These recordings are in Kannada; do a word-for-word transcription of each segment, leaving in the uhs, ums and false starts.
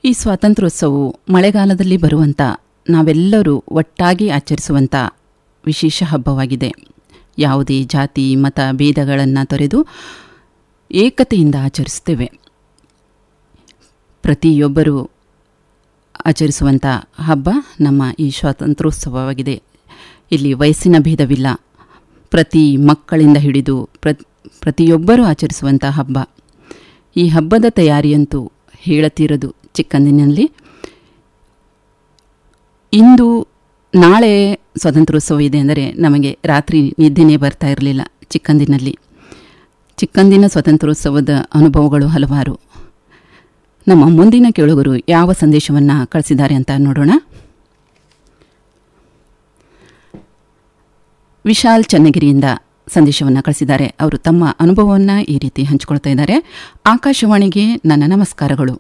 ಈ ಸ್ವಾತಂತ್ರ್ಯೋತ್ಸವವು ಮಳೆಗಾಲದಲ್ಲಿ ಬರುವಂಥ ನಾವೆಲ್ಲರೂ ಒಟ್ಟಾಗಿ ಆಚರಿಸುವಂಥ ವಿಶೇಷ ಹಬ್ಬವಾಗಿದೆ. ಯಾವುದೇ ಜಾತಿ ಮತ ಭೇದಗಳನ್ನು ತೊರೆದು ಏಕತೆಯಿಂದ ಆಚರಿಸುತ್ತೇವೆ. ಪ್ರತಿಯೊಬ್ಬರೂ ಆಚರಿಸುವಂಥ ಹಬ್ಬ ನಮ್ಮ ಈ ಸ್ವಾತಂತ್ರ್ಯೋತ್ಸವವಾಗಿದೆ. ಇಲ್ಲಿ ವಯಸ್ಸಿನ ಭೇದವಿಲ್ಲ. ಪ್ರತಿ ಮಕ್ಕಳಿಂದ ಹಿಡಿದು ಪ್ರ ಪ್ರತಿಯೊಬ್ಬರೂ ಆಚರಿಸುವಂಥ ಹಬ್ಬ. ಈ ಹಬ್ಬದ ತಯಾರಿಯಂತೂ ಹೇಳತೀರದು ಚಿಕ್ಕಂದಿನಲ್ಲಿ. ಇಂದು ನಾಳೆ ಸ್ವಾತಂತ್ರ್ಯೋತ್ಸವ ಇದೆ ಅಂದರೆ ನಮಗೆ ರಾತ್ರಿ ನಿದ್ದೆನೇ ಬರ್ತಾ ಇರಲಿಲ್ಲ ಚಿಕ್ಕಂದಿನಲ್ಲಿ. ಚಿಕ್ಕಂದಿನ ಸ್ವಾತಂತ್ರ್ಯೋತ್ಸವದ ಅನುಭವಗಳು ಹಲವಾರು. ನಮ್ಮ ಮುಂದಿನ ಕೇಳುಗರು ಯಾವ ಸಂದೇಶವನ್ನು ಕಳಿಸಿದ್ದಾರೆ ಅಂತ ನೋಡೋಣ. ವಿಶಾಲ್ ಚನ್ನಗಿರಿಯಿಂದ ಸಂದೇಶವನ್ನು ಕಳಿಸಿದ್ದಾರೆ. ಅವರು ತಮ್ಮ ಅನುಭವವನ್ನು ಈ ರೀತಿ ಹಂಚಿಕೊಳ್ತಾ ಇದ್ದಾರೆ. ಆಕಾಶವಾಣಿಗೆ ನನ್ನ ನಮಸ್ಕಾರಗಳು.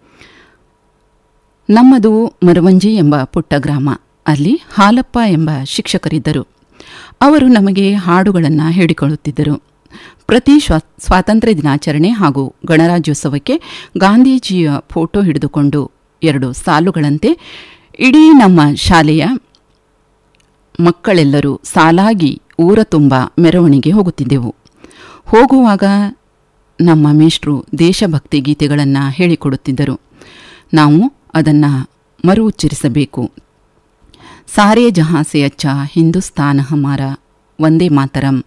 ನಮ್ಮದು ಮರವಂಜಿ ಎಂಬ ಪುಟ್ಟ ಗ್ರಾಮ. ಅಲ್ಲಿ ಹಾಲಪ್ಪ ಎಂಬ ಶಿಕ್ಷಕರಿದ್ದರು. ಅವರು ನಮಗೆ ಹಾಡುಗಳನ್ನು ಹೇಳಿಕೊಳ್ಳುತ್ತಿದ್ದರು. ಪ್ರತಿ ಸ್ವಾ ಸ್ವಾತಂತ್ರ್ಯ ದಿನಾಚರಣೆ ಹಾಗೂ ಗಣರಾಜ್ಯೋತ್ಸವಕ್ಕೆ ಗಾಂಧೀಜಿಯ ಫೋಟೋ ಹಿಡಿದುಕೊಂಡು ಎರಡು ಸಾಲುಗಳಂತೆ ಇಡೀ ನಮ್ಮ ಶಾಲೆಯ ಮಕ್ಕಳೆಲ್ಲರೂ ಸಾಲಾಗಿ ಊರ ತುಂಬ ಮೆರವಣಿಗೆ ಹೋಗುತ್ತಿದ್ದೆವು. ಹೋಗುವಾಗ ನಮ್ಮ ಮೇಷ್ಟ್ರು ದೇಶಭಕ್ತಿ ಗೀತೆಗಳನ್ನು ಹೇಳಿಕೊಡುತ್ತಿದ್ದರು. ನಾವು ಅದನ್ನು ಮರು ಉಚ್ಚರಿಸಬೇಕು. ಸಾರೇ ಜಹಾಂ ಸೆ ಅಚ್ಚಾ ಹಿಂದೂಸ್ತಾನ್ ಹಮಾರ, ವಂದೇ ಮಾತರಂ,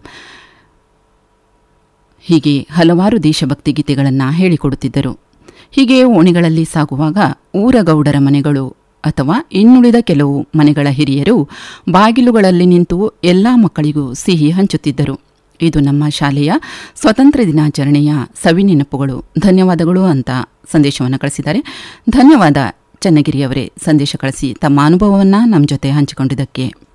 ಹೀಗೆ ಹಲವಾರು ದೇಶಭಕ್ತಿ ಗೀತೆಗಳನ್ನು ಹೇಳಿಕೊಡುತ್ತಿದ್ದರು. ಹೀಗೆ ಓಣಿಗಳಲ್ಲಿ ಸಾಗುವಾಗ ಊರ ಗೌಡರ ಮನೆಗಳು ಅಥವಾ ಇನ್ನುಳಿದ ಕೆಲವು ಮನೆಗಳ ಹಿರಿಯರು ಬಾಗಿಲುಗಳಲ್ಲಿ ನಿಂತು ಎಲ್ಲ ಮಕ್ಕಳಿಗೂ ಸಿಹಿ ಹಂಚುತ್ತಿದ್ದರು. ಇದು ನಮ್ಮ ಶಾಲೆಯ ಸ್ವಾತಂತ್ರ್ಯ ದಿನಾಚರಣೆಯ ಸವಿನೆನಪುಗಳು. ಧನ್ಯವಾದಗಳು ಅಂತ ಸಂದೇಶವನ್ನು ಕಳಿಸಿದ್ದಾರೆ. ಧನ್ಯವಾದ ಚನ್ನಗಿರಿಯವರೇ, ಸಂದೇಶ ಕಳಿಸಿ ತಮ್ಮ ಅನುಭವವನ್ನು ನಮ್ಮ ಜೊತೆ ಹಂಚಿಕೊಂಡಿದ್ದಕ್ಕೆ.